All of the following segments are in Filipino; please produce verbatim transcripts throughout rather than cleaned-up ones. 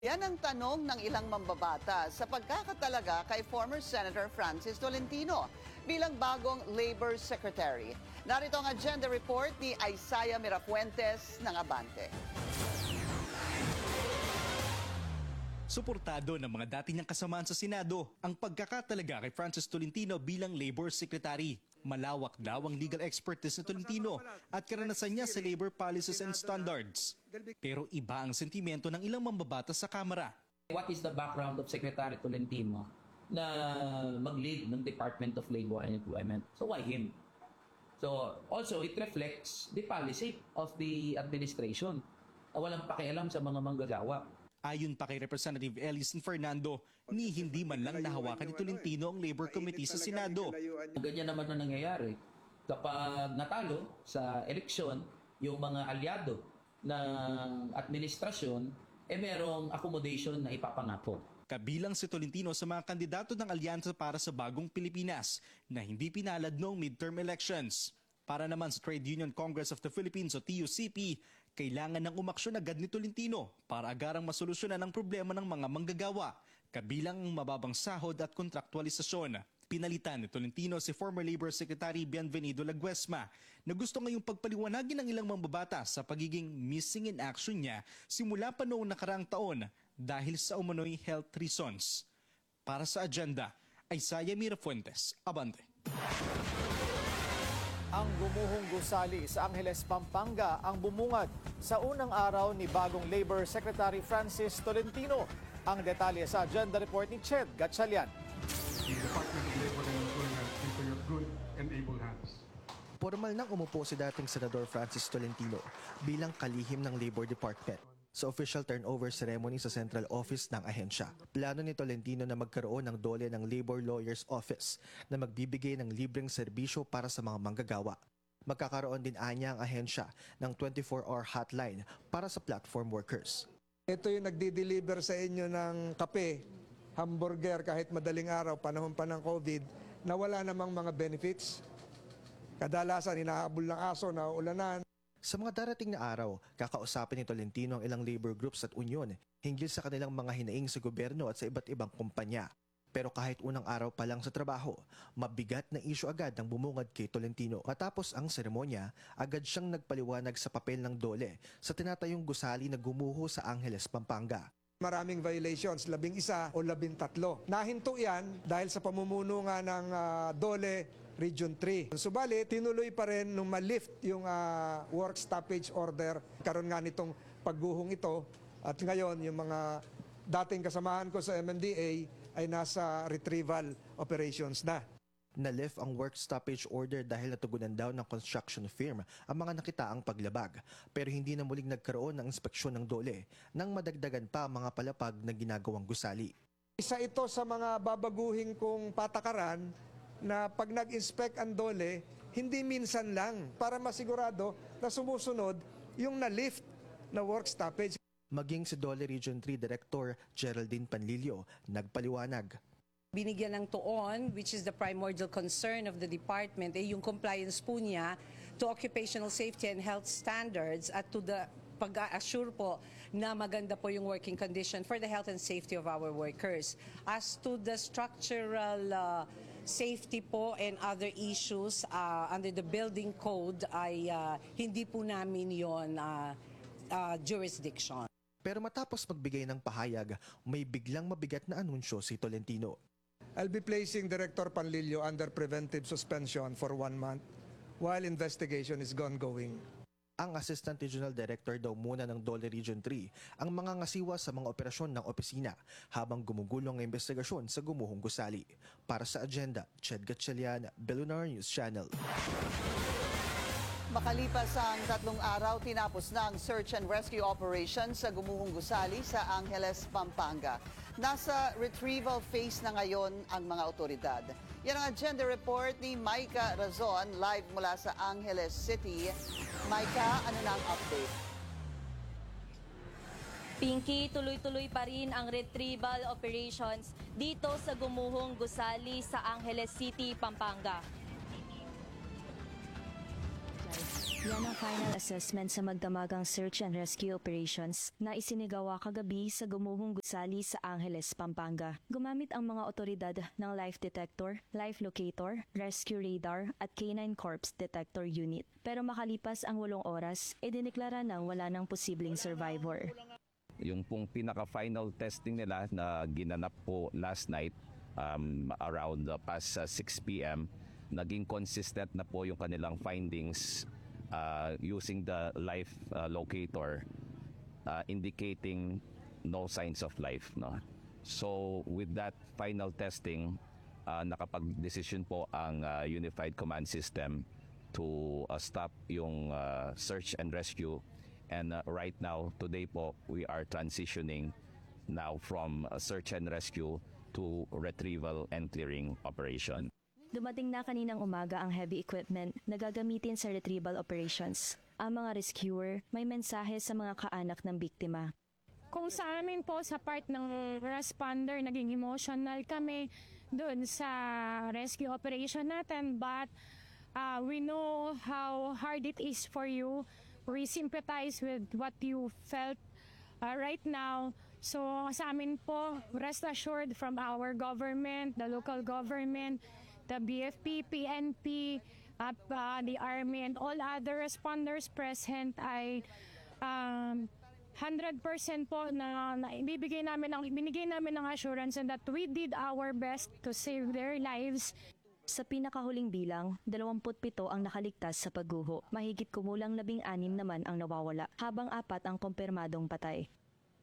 Yan ang tanong ng ilang mambabata sa pagkakatalaga kay former Senator Francis Tolentino bilang bagong Labor Secretary. Narito ang agenda report ni Isaiah Mirafuentes ng Abante. Suportado ng mga dati niyang kasamaan sa Senado ang pagkakatalaga kay Francis Tolentino bilang Labor Secretary. Malawak daw ang legal expertise ni Tolentino at karanasan niya sa labor policies and standards. Pero iba ang sentimento ng ilang mambabata sa Kamara. What is the background of Secretary Tolentino na mag-lead ng Department of Labor and Employment? So why him? So also it reflects the policy of the administration na walang pakialam sa mga manggagawa. Ayon pa kay Representative Ellison Fernando, ni hindi man lang nahawakan ni Tolentino ang Labor Committee sa Senado. Ganyan naman na nangyayari. Kapag natalo sa eleksyon, yung mga alyado ng administrasyon, eh merong accommodation na ipapangako. Kabilang si Tolentino sa mga kandidato ng Alyansa para sa Bagong Pilipinas na hindi pinalad noong midterm elections. Para naman sa Trade Union Congress of the Philippines o T U C P, kailangan ng umaksyon agad ni Tolentino para agarang masolusyonan ang problema ng mga manggagawa, kabilang ang mababang sahod at kontraktualisasyon. Pinalitan ni Tolentino si former Labor Secretary Bienvenido Laguesma na gusto ngayong pagpaliwanagin ng ilang mambabata sa pagiging missing in action niya simula pa noong nakaraang taon dahil sa umano'y health reasons. Para sa agenda, Isaiah Mirafuentes, Abante. Ang gumuhong gusali sa Angeles, Pampanga ang bumungad sa unang araw ni bagong Labor Secretary Francis Tolentino. Ang detalye sa agenda report ni Ched Gatchalian. The Department of Labor and Employment into your good and able hands. Formal nang umupo si dating Senador Francis Tolentino bilang kalihim ng Labor Department sa official turnover ceremony sa central office ng ahensya. Plano ni Tolentino na magkaroon ng dole ng Labor Lawyers Office na magbibigay ng libreng serbisyo para sa mga manggagawa. Magkakaroon din anya ang ahensya ng twenty-four hour hotline para sa platform workers. Ito yung nagdi-deliver sa inyo ng kape, hamburger kahit madaling araw, panahon pa ng COVID, na wala namang mga benefits. Kadalasan, inahabol ng aso, nauulanan. Sa mga darating na araw, kakausapin ni Tolentino ang ilang labor groups at union hinggil sa kanilang mga hinaing sa gobyerno at sa iba't ibang kumpanya. Pero kahit unang araw pa lang sa trabaho, mabigat na isyu agad ang bumungad kay Tolentino. Matapos ang seremonya, agad siyang nagpaliwanag sa papel ng dole sa tinatayong gusali na gumuho sa Angeles, Pampanga. Maraming violations, labing isa o labing tatlo. Nahinto yan dahil sa pamumuno nga ng uh, Dole Region three. Subalit, tinuloy pa rin nung ma-lift yung uh, work stoppage order. Karoon nga nitong pagguhong ito at ngayon yung mga dating kasamahan ko sa M M D A ay nasa retrieval operations na. Na-lift ang work stoppage order dahil natugunan daw ng construction firm ang mga nakitaang paglabag. Pero hindi na muling nagkaroon ng inspeksyon ng dole nang madagdagan pa ang mga palapag na ginagawang gusali. Isa ito sa mga babaguhin kong patakaran na pag nag-inspect ang dole, hindi minsan lang para masigurado na sumusunod yung na-lift na work stoppage. Maging si Dole Region three Director Geraldine Panlilio nagpaliwanag. Binigyan ng tuon, which is the primordial concern of the department, ay yung compliance po niya to occupational safety and health standards at to the pag-assure po na maganda po yung working condition for the health and safety of our workers. As to the structural uh, safety po and other issues uh, under the building code ay uh, hindi po namin yon uh, uh, jurisdiction. Pero matapos magbigay ng pahayag, may biglang mabigat na anunsyo si Tolentino. I'll be placing Director Panlilio under preventive suspension for one month while investigation is ongoing. Ang Assistant Regional Director daw muna ng Dole Region three ang mga ngasiwa sa mga operasyon ng opisina habang gumugulong ang investigasyon sa gumuhong gusali. Para sa agenda, Ched Gatchalian, Belunar News Channel. Makalipas ang tatlong araw, tinapos na ang search and rescue operation sa gumuhong gusali sa Angeles, Pampanga. Nasa retrieval phase na ngayon ang mga otoridad. Yan ang agenda report ni Maika Razon live mula sa Angeles City. Maika, ano na ang update? Pinky, tuloy-tuloy pa rin ang retrieval operations dito sa gumuhong gusali sa Angeles City, Pampanga. Yan ang final assessment sa magdamagang search and rescue operations na isinigawa kagabi sa gumuhong gusali sa Angeles, Pampanga. Gumamit ang mga otoridad ng life detector, life locator, rescue radar at canine corpse detector unit. Pero makalipas ang walong oras, idineklara nang wala ng posibleng survivor. Yung pong pinaka-final testing nila na ginanap po last night um, around uh, past uh, six p.m. naging consistent na po yung kanilang findings uh, using the life uh, locator uh, indicating no signs of life. No? So with that final testing, uh, nakapag-decision po ang uh, Unified Command System to uh, stop yung uh, search and rescue. And uh, right now, today po, we are transitioning now from uh, search and rescue to retrieval and clearing operation. Dumating na kaninang umaga ang heavy equipment na gagamitin sa retrieval operations. Ang mga rescuer may mensahe sa mga kaanak ng biktima. Kung sa amin po sa part ng responder, naging emotional kami doon sa rescue operation natin, but uh, we know how hard it is for you. We sympathize with what you felt uh, right now. So sa amin po, rest assured from our government, the local government, the B F P, P N P, uh, uh, the Army, and all other responders present ay um, one hundred percent po na, na ibibigay namin ang binigay namin ng assurance and that we did our best to save their lives. Sa pinakahuling bilang, dalawampu't pito ang nakaligtas sa pagguho. Mahigit kumulang labing anim naman ang nawawala, habang apat ang kumpirmadong patay.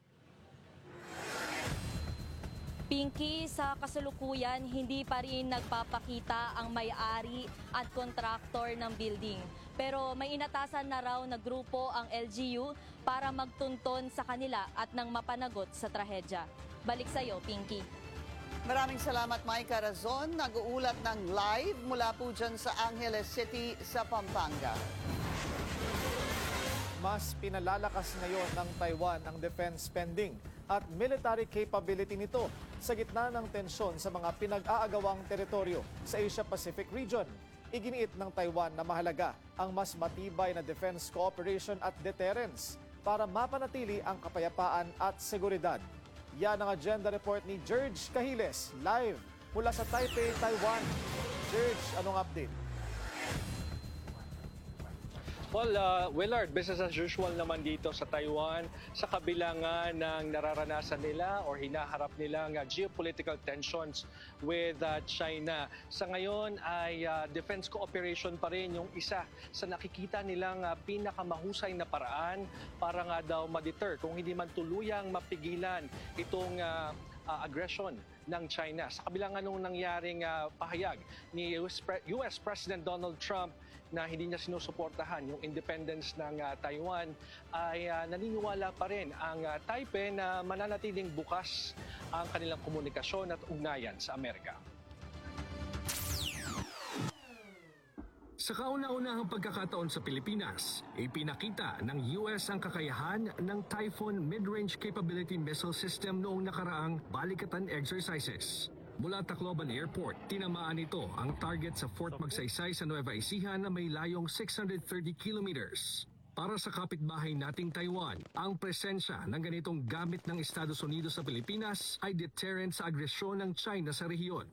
Pinky, sa kasalukuyan, hindi pa rin nagpapakita ang may-ari at kontraktor ng building. Pero may inatasan na raw na grupo ang L G U para magtunton sa kanila at nang mapanagot sa trahedya. Balik sa'yo, Pinky. Maraming salamat, Micah Razon. Nag-uulat ng live mula po dyan sa Angeles City sa Pampanga. Mas pinalalakas ngayon ng Taiwan ang defense spending at military capability nito sa gitna ng tensyon sa mga pinag-aagawang teritoryo sa Asia-Pacific region. Iginiit ng Taiwan na mahalaga ang mas matibay na defense cooperation at deterrence para mapanatili ang kapayapaan at seguridad. Yan ang agenda report ni George Cahiles, live mula sa Taipei, Taiwan. George, anong update? Well, uh, Willard, business as usual naman dito sa Taiwan sa kabila nga ng nararanasan nila or hinaharap nilang uh, geopolitical tensions with uh, China. Sa ngayon ay uh, defense cooperation pa rin yung isa sa nakikita nilang uh, pinakamahusay na paraan para nga daw ma-deter kung hindi man tuluyang mapigilan itong uh, uh, aggression ng China. Sa kabila nga nung nangyaring uh, pahayag ni U S, Pre- U S President Donald Trump na hindi niya sinusuportahan yung independence ng uh, Taiwan, ay uh, naniniwala pa rin ang uh, Taipei na mananatiling bukas ang kanilang komunikasyon at ugnayan sa Amerika. Sa kauna-unahang pagkakataon sa Pilipinas, ipinakita ng U S ang kakayahan ng Typhoon Mid-Range Capability Missile System noong nakaraang balikatan exercises. Mula Tacloban Airport, tinamaan ito ang target sa Fort Magsaysay sa Nueva Ecija na may layong six hundred thirty kilometers. Para sa kapitbahay nating Taiwan, ang presensya ng ganitong gamit ng Estados Unidos sa Pilipinas ay deterrent sa agresyon ng China sa rehiyon.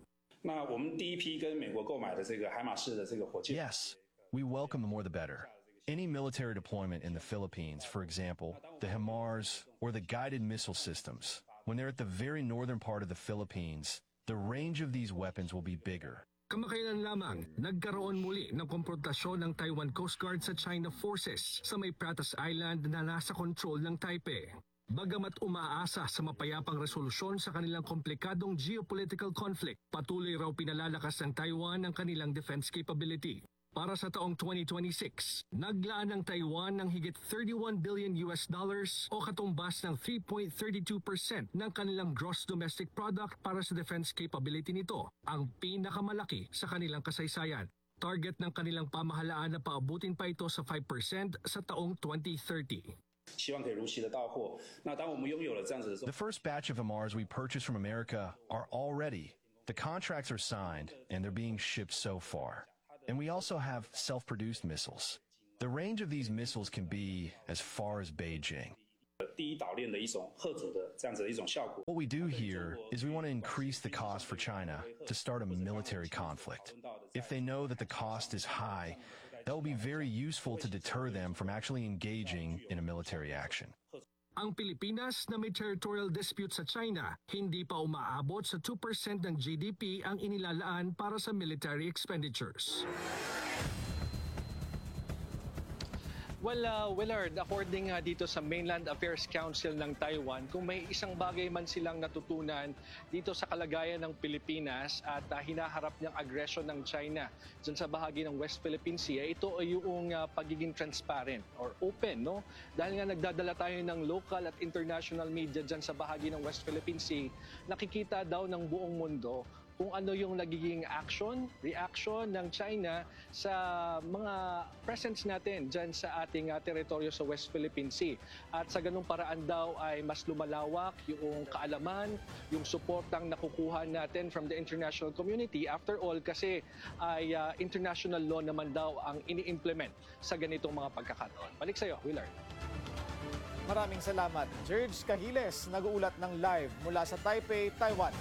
Yes, we welcome the more the better. Any military deployment in the Philippines, for example, the HIMARS or the guided missile systems, when they're at the very northern part of the Philippines, the range of these weapons will be bigger. Kamakailan lamang, nagkaroon muli ng komprontasyon ng Taiwan Coast Guard sa China forces sa may Pratas Island na nasa kontrol ng Taipei. Bagamat umaasa sa mapayapang resolusyon sa kanilang komplikadong geopolitical conflict, patuloy raw pinalalakas ng Taiwan ang kanilang defense capability. Para sa taong twenty twenty-six, naglaan ng Taiwan ng higit thirty-one billion U S dollars o katumbas ng three point three two percent ng kanilang gross domestic product para sa defense capability nito, ang pinakamalaki sa kanilang kasaysayan. Target ng kanilang pamahalaan na paabutin pa ito sa five percent sa taong twenty thirty. The first batch of HIMARS we purchased from America are all ready. The contracts are signed and they're being shipped so far. And we also have self-produced missiles. The range of these missiles can be as far as Beijing. What we do here is we want to increase the cost for China to start a military conflict. If they know that the cost is high, that will be very useful to deter them from actually engaging in a military action. Ang Pilipinas na may territorial dispute sa China, hindi pa umaabot sa two percent ng G D P ang inilalaan para sa military expenditures. Well, uh, Willard, according uh, dito sa Mainland Affairs Council ng Taiwan, kung may isang bagay man silang natutunan dito sa kalagayan ng Pilipinas at uh, hinaharap niyang aggression ng China dyan sa bahagi ng West Philippine Sea, ito ay yung uh, pagiging transparent or open, no? Dahil nga nagdadala tayo ng local at international media dyan sa bahagi ng West Philippine Sea, nakikita daw ng buong mundo kung ano yung nagiging action, reaction ng China sa mga presence natin dyan sa ating uh, teritoryo sa West Philippine Sea. At sa ganung paraan daw ay mas lumalawak yung kaalaman, yung suportang nakukuha natin from the international community. After all, kasi ay uh, international law naman daw ang ini-implement sa ganitong mga pagkakataon. Balik sa'yo, Willard. Maraming salamat. George Cahiles, nag-uulat ng live mula sa Taipei, Taiwan.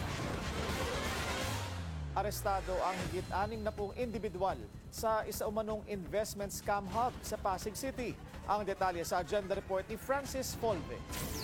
Arestado ang higit anim na pung individual sa isa umanong investment scam hub sa Pasig City. Ang detalye sa agenda report ni Francis Folve.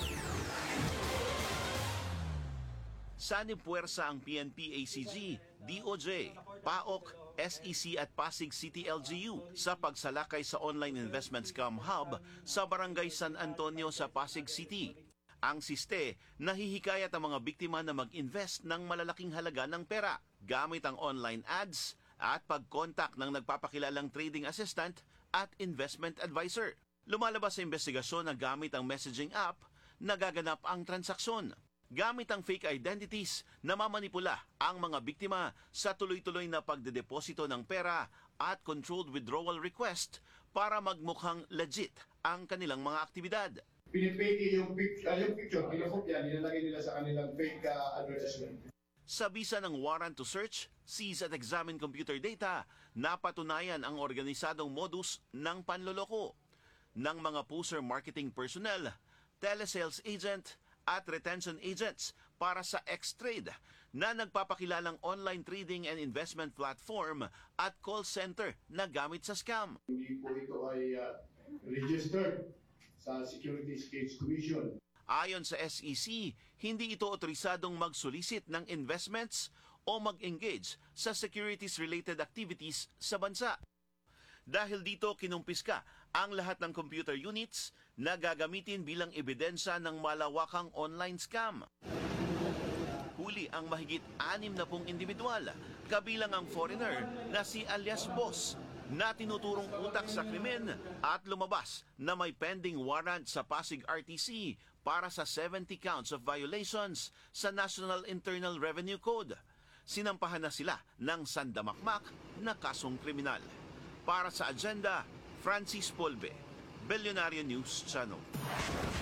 Sanib-puwersa ang P N P A C G, D O J, P A O K, S E C at Pasig City L G U sa pagsalakay sa online investment scam hub sa Barangay San Antonio sa Pasig City. Ang siste, nahihikayat ang mga biktima na mag-invest ng malalaking halaga ng pera gamit ang online ads at pag-contact ng nagpapakilalang trading assistant at investment advisor. Lumalabas sa investigasyon na gamit ang messaging app, nagaganap ang transaksyon. Gamit ang fake identities, namamanipula ang mga biktima sa tuloy-tuloy na pagdedeposito ng pera at controlled withdrawal request para magmukhang legit ang kanilang mga aktibidad. Pinipake yung, pic, uh, yung picture, pinakopya, nilalagay nila sa kanilang fake uh, advertisement. Sa bisa ng warrant to search, seize at examine computer data, napatunayan ang organisadong modus ng panloloko ng mga poser marketing personnel, telesales agent at retention agents para sa X-Trade na nagpapakilalang online trading and investment platform at call center na gamit sa scam. Hindi po ito ay uh, registered sa Securities Exchange Commission. Ayon sa S E C, hindi ito otorisadong mag-solicit ng investments o mag-engage sa securities-related activities sa bansa. Dahil dito, kinumpiska ang lahat ng computer units na gagamitin bilang ebidensya ng malawakang online scam. Huli ang mahigit anim na pung individual, kabilang ang foreigner na si alias Boss, na tinuturong utak sa krimen at lumabas na may pending warrant sa Pasig R T C para sa seventy counts of violations sa National Internal Revenue Code. Sinampahan na sila ng sandamakmak na kasong kriminal. Para sa agenda, Francis Polbe, Billionaire News Channel.